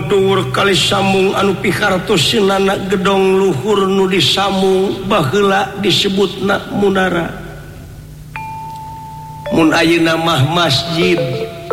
dhuwur kali sambung anu pihartosinana gedong luhur nu disambung baheula disebutna munara mun ayeuna mah masjid